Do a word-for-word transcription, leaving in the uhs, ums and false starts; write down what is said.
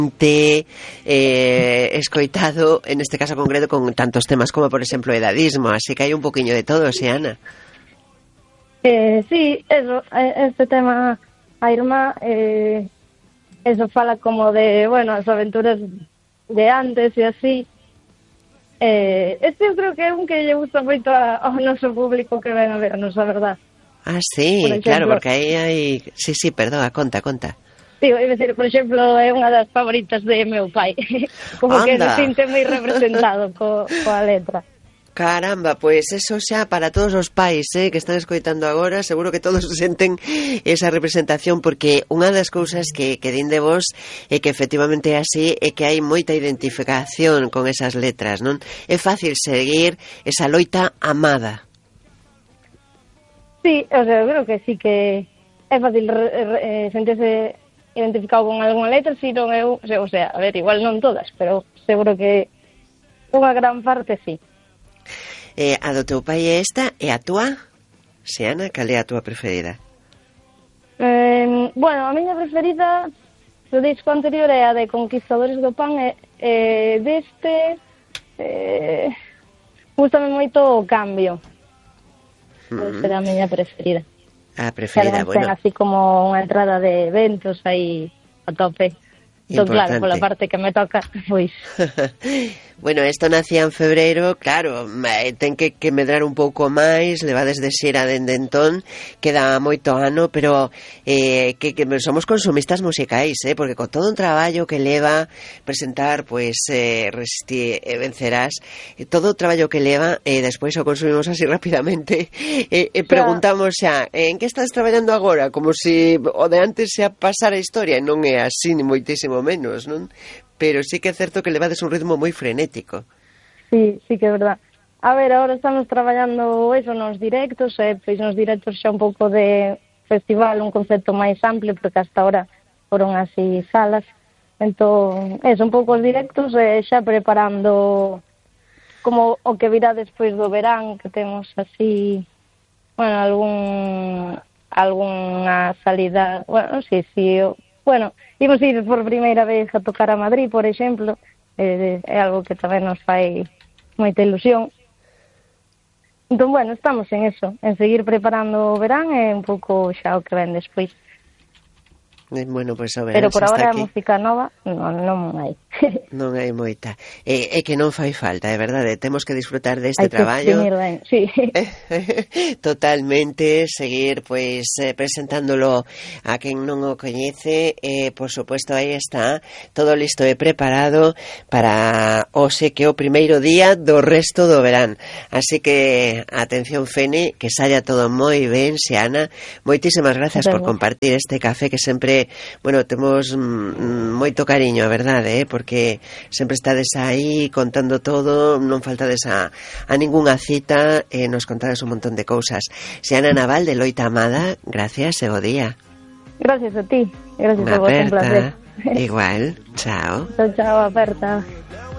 eh, escoitado, en este caso concreto, con tantos temas como, por exemplo, edadismo, así que hai un poquinho de todo, Xiana. Eh, sí, eso, este tema, a irmá, eh, eso fala como de, bueno, as aventuras de antes e así. Eh, este eu creo que é un que lle gusta moito ao noso público que ven a vernos, a verdad. Ah, sí, por claro, porque aí hai... Sí, sí, perdón, conta, conta. Digo, é dicir, por exemplo, é unha das favoritas de meu pai. Como Anda. Que se sinte moi representado co, coa letra. Caramba, pois pues eso xa para todos os pais, eh, que están escoitando agora, seguro que todos senten esa representación, porque unha das cousas que, que din de vos é que efectivamente é así, é que hai moita identificación con esas letras, non? É fácil seguir esa loita amada. Sí, o sea, eu creo que sí que é fácil eh, sentirse identificado con algunha letra, si non eu, o sea, a ver, igual non todas, pero seguro que unha gran parte sí. Eh, a do teu pai é esta, e a túa? Xiana, cal é a túa preferida? Eh, bueno, a miña preferida do disco anterior é a de Conquistadores do Pan, e, e deste eh, gustame moito o Cambio. Mm-hmm. Será a miña preferida. A preferida, bueno. Ten así como unha entrada de eventos aí a tope. Entón, claro, pola parte que me toca, pois... Bueno, isto nacía en febreiro, claro, ten que, que medrar un pouco máis, levades de xera dende entón, queda moito ano, pero eh, que, que somos consumistas musicais, eh, porque con todo un traballo que leva presentar, pois, eh, Resistir e Vencerás, eh, todo o traballo que leva, e eh, despois o consumimos así rapidamente, e eh, eh, preguntamos xa, en que estás traballando agora? Como se o de antes xa pasara a historia, e non é así, ni moitísimo menos, non? Pero sí que é certo que levades un ritmo moi frenético. Sí, sí que é verdad. A ver, agora estamos traballando eso nos directos, e pois nos directos xa un pouco de festival, un concepto máis amplio, porque hasta ahora foron así salas. Entón, eso, un pouco os directos, e xa preparando como o que virá despois do verán, que temos así, bueno, algún algunha salida, bueno, sí, sí, bueno, imos ir por primeira vez a tocar a Madrid, por exemplo, é, é algo que tamén nos fai moita ilusión. Entón, bueno, estamos en eso, en seguir preparando o verán e un pouco xa o que ven despois. Bueno, pois pues, pero por agora a música nova non, non hai. Non hai moita. É, é que non fai falta, é verdade, temos que disfrutar deste traballo. Ben, sí. Totalmente, seguir pois eh, presentándolo a quen non o coñece, e eh, por suposto aí está, todo listo e preparado para hoxe que é o primeiro día do resto do verán. Así que atención, Fene, que saia todo moi ben, Xiana. Moitísimas gracias por compartir este café que sempre, bueno, temos mm, moito cariño, a verdade, eh? Porque sempre estades aí contando todo, non faltades a, a ningunha cita, e nos contades un montón de cousas. Xiana Naval, de Loita Amada, gracias e bo día. Gracias a ti, gracias a vos, un placer. Igual, chao. Chao, chao, aperta.